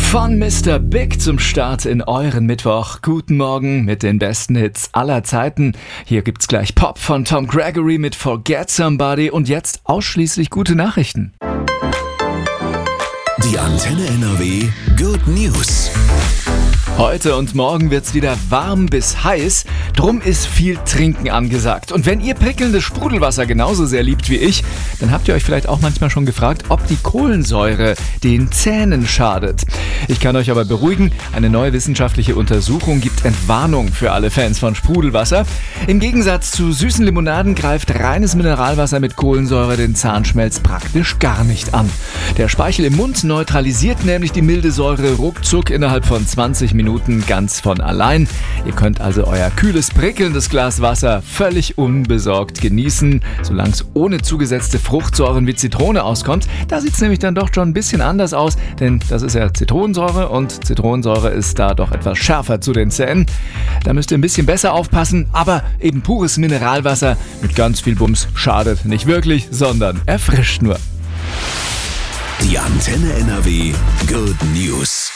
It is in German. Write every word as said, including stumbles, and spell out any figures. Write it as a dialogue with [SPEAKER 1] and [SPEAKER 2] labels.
[SPEAKER 1] Von Mister Big zum Start in euren Mittwoch. Guten Morgen mit den besten Hits aller Zeiten. Hier gibt's gleich Pop von Tom Gregory mit Forget Somebody und jetzt ausschließlich gute Nachrichten.
[SPEAKER 2] Die Antenne N R W Good News.
[SPEAKER 1] Heute und morgen wird's wieder warm bis heiß, drum ist viel Trinken angesagt. Und wenn ihr prickelndes Sprudelwasser genauso sehr liebt wie ich, dann habt ihr euch vielleicht auch manchmal schon gefragt, ob die Kohlensäure den Zähnen schadet. Ich kann euch aber beruhigen, eine neue wissenschaftliche Untersuchung gibt Entwarnung für alle Fans von Sprudelwasser. Im Gegensatz zu süßen Limonaden greift reines Mineralwasser mit Kohlensäure den Zahnschmelz praktisch gar nicht an. Der Speichel im Mund neutralisiert nämlich die milde Säure ruckzuck innerhalb von zwanzig Minuten ganz von allein. Ihr könnt also euer kühles, prickelndes Glas Wasser völlig unbesorgt genießen, solange es ohne zugesetzte Fruchtsäuren wie Zitrone auskommt. Da sieht es nämlich dann doch schon ein bisschen anders aus, denn das ist ja Zitronensäure und Zitronensäure ist da doch etwas schärfer zu den Zähnen. Da müsst ihr ein bisschen besser aufpassen, aber eben pures Mineralwasser mit ganz viel Bums schadet nicht wirklich, sondern erfrischt nur.
[SPEAKER 2] Die Antenne N R W Good News.